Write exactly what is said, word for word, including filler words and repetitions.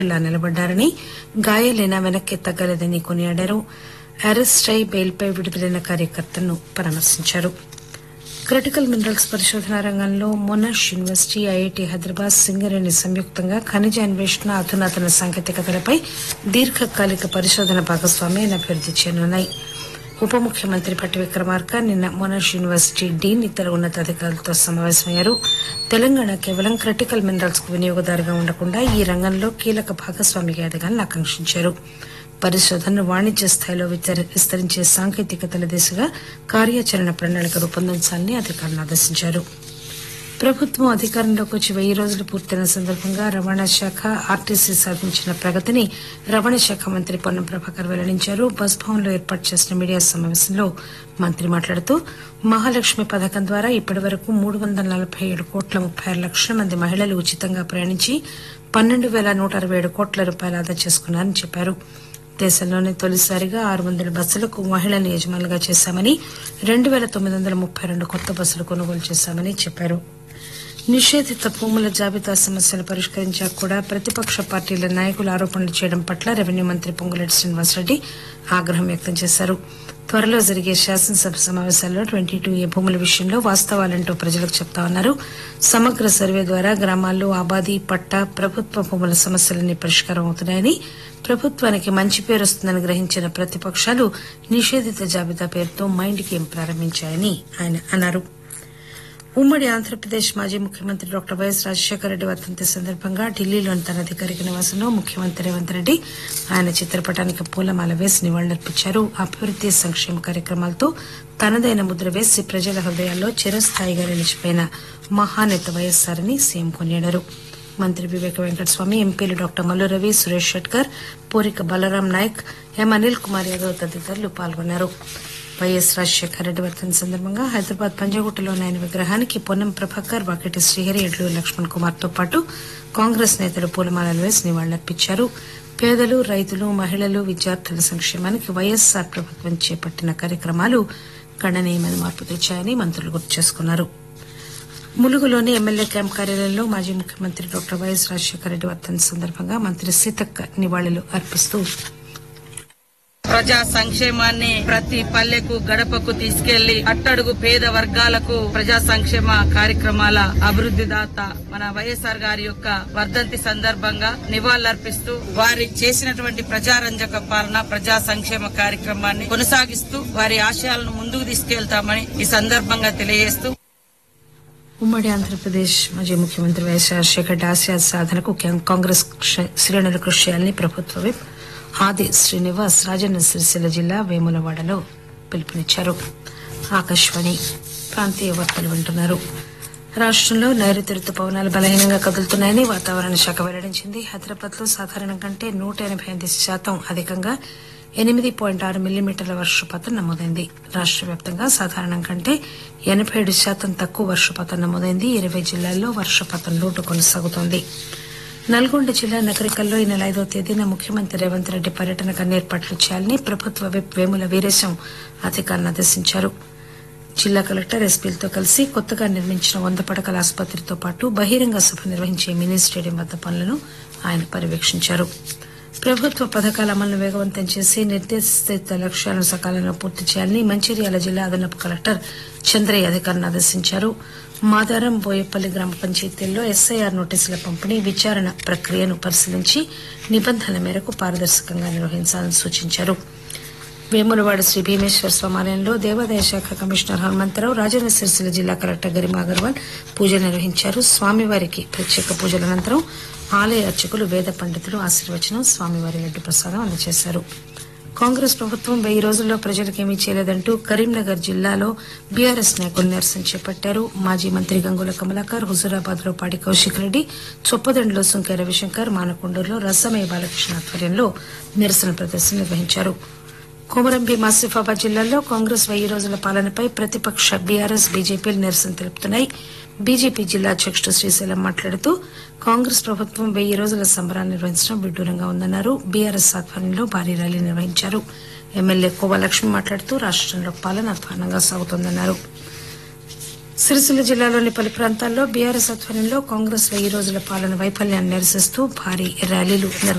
ఇలా నిలబడ్డారని, గాయాలైనా వెనక్కి తగ్గలేదని కొనియాడారు. అరెస్ట్ అయి బెయిల్పై విడుదలైన కార్యకర్తలను పరామర్శించారు. క్రిటికల్ మినరల్స్ పరిశోధన రంగంలో Monash university, IIT Hyderabad, Singareni సంయుక్తంగా ఖనిజ అన్వేషణ, అధునాతన సాంకేతికతలపై దీర్ఘకాలిక పరిశోధన భాగస్వామ్యాన్ని అభివృద్ది చేయనున్నాయి. ఉప ముఖ్యమంత్రి భట్టి విక్రమార్క నిన్న మొనాష్ యూనివర్సిటీ డీన్, ఇతర ఉన్నతాధికారులతో సమావేశమయ్యారు. తెలంగాణ కేవలం క్రిటికల్ మినరల్స్ కు వినియోగదారుగా ఉండకుండా ఈ రంగంలో కీలక భాగస్వామిగా ఎదగాలని ఆకాంక్షించారు. పరిశోధనను వాణిజ్య స్థాయిలో విస్తరించే సాంకేతికతల దిశగా కార్యాచరణ ప్రణాళిక రూపొందించాలని అధికారులను ఆదేశించారు. ప్రభుత్వం అధికారంలోకి వచ్చి వెయ్యి రోజులు పూర్తయిన సందర్భంగా రవాణా శాఖ, ఆర్టీసీ సాధించిన ప్రగతిని రవాణా శాఖ మంత్రి పొన్నం ప్రభాకర్ వెల్లడించారు. బస్ భవన్ లో ఏర్పాటు చేసిన మీడియా సమావేశంలో మంత్రి మాట్లాడుతూ, మహాలక్ష్మి పథకం ద్వారా ఇప్పటి వరకు మూడు వందల నలభై ఏడు కోట్ల ముప్పై ఆరు లక్షల మంది మహిళలు ఉచితంగా ప్రయాణించి పన్నెండు పేల నూట అరవై ఏడు కోట్ల రూపాయలు ఆదా చేసుకున్నారని చెప్పారు. దేశంలోనే తొలిసారిగా ఆరు వందల బస్సులకు మహిళలను యజమానులుగా చేశామని, రెండు పేల తొమ్మిది వందల ముప్పై రెండు కొత్త బస్సులు కొనుగోలు చేశామని చెప్పారు. నిషేధిత భూముల జాబితా సమస్యలు పరిష్కరించాక కూడా ప్రతిపక్ష పార్టీల నాయకులు ఆరోపణలు చేయడం పట్ల రెవెన్యూ మంత్రి పొంగులేటి శ్రీనివాసరెడ్డి ఆగ్రహం వ్యక్తం చేశారు. త్వరలో జరిగే శాసనసభ సమావేశాల్లో ట్వంటీ టూ ఏ భూముల విషయంలో వాస్తవాలంటూ ప్రజలకు చెప్తామన్నారు. సమగ్ర సర్వే ద్వారా గ్రామాల్లో ఆబాది, పట్టా, ప్రభుత్వ భూముల సమస్యలన్నీ పరిష్కారం అవుతున్నాయని, ప్రభుత్వానికి మంచి పేరు వస్తుందని గ్రహించిన ప్రతిపక్షాలు నిషేధిత జాబితా పేరుతో మైండ్ గేమ్ ప్రారంభించాయని ఆయన అన్నారు. ఉమ్మడి ఆంధ్రప్రదేశ్ మాజీ ముఖ్యమంత్రి డాక్టర్ వైఎస్ రాజశేఖర రెడ్డి వర్ధంతి సందర్భంగా ఢిల్లీలోని తన అధికారిక నివాసంలో ముఖ్యమంత్రి రేవంత్ రెడ్డి ఆయన చిత్రపటానికి పూలమాల వేసి నివాళులర్పించారు. అభివృద్ది, సంక్షేమ కార్యక్రమాలతో తనదైన ముద్ర వేసి ప్రజల హృదయాల్లో చిరస్థాయిగా నిలిచిపోయిన మహానేత వైఎస్ఆర్ అని సీఎం కొనియాడారు. మంత్రి వివేక వెంకటస్వామి, ఎంపీలు డాక్టర్ మల్లు రవి, సురేష్ షెట్కర్, పూరిక బలరాం నాయక్, ఎం అనిల్ కుమార్ యాదవ్ తదితరులు పాల్గొన్నారు. వైఎస్ రాజశేఖర రెడ్డి వర్ధంతి సందర్భంగా హైదరాబాద్ పంజాగుట్టలోని ఆయన విగ్రహానికి పొన్నం ప్రభాకర్, వాకిటి శ్రీహరి, ఎడ్లు లక్ష్మణ్ కుమార్ తో పాటు కాంగ్రెస్ నేతలు పూలమాలలు వేసి నివాళులర్పించారు. పేదలు, రైతులు, మహిళలు, విద్యార్థుల సంక్షేమానికి వైఎస్ఆర్ ప్రభుత్వం చేపట్టిన కార్యక్రమాలు గణనీయమైన మార్పు తెచ్చాయని మంత్రులు గుర్తు చేసుకున్నారు. ములుగులోని ఎమ్మెల్యే క్యాంప్ కార్యాలయంలో మాజీ ముఖ్యమంత్రి డాక్టర్ వైఎస్ రాజశేఖర రెడ్డి వర్ధంతి సందర్భంగా మంత్రి సీతక్క నివాళులు అర్పిస్తూ, ప్రజా సంక్షేమాన్ని ప్రతి పల్లెకు, గడపకు తీసుకెళ్లి అట్టడుగు పేద వర్గాలకు ప్రజా సంక్షేమ కార్యక్రమాల అభివృద్ది దాత మన వైఎస్ఆర్ గారి యొక్క వర్ధంతి సందర్భంగా నివాళులర్పిస్తూ, వారి చేసినటువంటి ప్రజారంజక పాలన, ప్రజా సంక్షేమ కార్యక్రమాన్ని కొనసాగిస్తూ వారి ఆశయాలను ముందుకు తీసుకెళ్తామని ఈ సందర్భంగా తెలియజేస్తూ, ఉమ్మడి ఆంధ్రప్రదేశ్ మాజీ ముఖ్యమంత్రి వైఎస్ రాజశేఖర రెడ్డి ఆశయ సాధనకు కాంగ్రెస్ శ్రేణులు కృషి చేయాలని ప్రభుత్వ విప్ ఆది శ్రీనివాస్ రాజన్న సిరిసిల్ల జిల్లా వేములవాడలో పిలుపునిచ్చారు. ఆకాశవాణి ప్రాంతీయ వార్తలు వింటున్నారు. రాష్టంలో నైరుతి రుతుపవనాలు బలహీనంగా కదులుతున్నాయని వాతావరణ శాఖ వెల్లడించింది. హైదరాబాద్ లో సాధారణం కంటే నూట ఎనబై ఎనిమిది శాతం అధికంగా ఎనిమిది పాయింట్ ఆరు మిల్లీమీటర్ల వర్షపాతం నమోదైంది. రాష్ట వ్యాప్తంగా సాధారణం కంటే ఎనబై ఏడు శాతం తక్కువ వర్షపాతం నమోదైంది. ఇరవై జిల్లాల్లో వర్షపాతం లోటు కొనసాగుతోంది. నల్గొండ జిల్లా నగరికల్లో ఈ నెల ఐదో తేదీన ముఖ్యమంత్రి రేవంత్ రెడ్డి పర్యటనకు అన్ని ఏర్పాట్లు చేయాలని ప్రభుత్వ విప్ వేముల వీరేశం అధికారులను ఆదేశించారు. జిల్లా కలెక్టర్, ఎస్పీలతో కలిసి కొత్తగా నిర్మించిన వంద పడకల ఆసుపత్రితో పాటు బహిరంగ సభ నిర్వహించే మినీ స్టేడియం వద్ద పనులను ఆయన పర్యవేక్షించారు. ప్రభుత్వ పథకాల అమలును వేగవంతం చేసి నిర్దేశిత లక్ష్యాలను సకాలంలో పూర్తి చేయాలని మంచిర్యాల జిల్లా అదనపు కలెక్టర్ చంద్రయ్య అధికారులను ఆదేశించారు. మాదారం, బోయపల్లి గ్రామ పంచాయతీల్లో ఎస్ఐఆర్ నోటీసుల పంపిణీ, విచారణ ప్రక్రియను పరిశీలించి నిబంధనల మేరకు పారదర్శకంగా నిర్వహించాలని సూచించారు. వేములవాడ శ్రీ భీమేశ్వర స్వామాలయంలో దేవాదాయ శాఖ కమిషనర్ హనుమంతరావు, రాజన్న సిరిసిల్ల జిల్లా కలెక్టర్ గరిమా అగర్వాల్ పూజలు నిర్వహించారు. స్వామివారికి ప్రత్యేక పూజల అనంతరం ఆలయ అర్చకులు, వేద పండితులు ఆశీర్వచనం, స్వామివారి లడ్డు ప్రసాదం అందజేశారు. కాంగ్రెస్ ప్రభుత్వం వెయ్యి రోజుల్లో ప్రజలకేమీ చేయలేదంటూ కరీంనగర్ జిల్లాలో బీఆర్ఎస్ నాయకులు నిరసన చేపట్టారు. మాజీ మంత్రి గంగుల కమలాకర్ హుజూరాబాద్ లో పాడి కౌశిక్ రెడ్డి, చొప్పదండిలో సుంకె రవిశంకర్, మానకొండూరులో రసమయ్య బాలకృష్ణ ఆధ్వర్యంలో నిరసన ప్రదర్శన నిర్వహించారు. కొమరం భీం ఆసిఫాబాద్ జిల్లాల్లో కాంగ్రెస్ వెయ్యి రోజుల పాలనపై ప్రతిపక్ష బీఆర్ఎస్, బీజేపీలు నిరసన తెలుపుతున్నాయి. బీజేపీ జిల్లా అధ్యకుడు శ్రీశైలం మాట్లాడుతూ, కాంగ్రెస్ ప్రభుత్వం వెయ్యి రోజుల సంబరాలు నిర్వహించడం విడ్డూరంగా ఉందన్నారు. బీఆర్ఎస్ ఆధ్వర్యంలో భారీ ర్యాలీ నిర్వహించారు. ఎమ్మెల్యే కోవా లక్ష్మి మాట్లాడుతూ, రాష్టంలో పాలన అధ్వానంగా సాగుతోందన్నారు. సిరిసిల్ల జిల్లాలోని పలు ప్రాంతాల్లో బీఆర్ఎస్ ఆధ్వర్యంలో కాంగ్రెస్ లో ఈ రోజుల పాలన వైఫల్యాన్ని నిరసిస్తూ భారీ ర్యాలీలు నిర్వహించారు.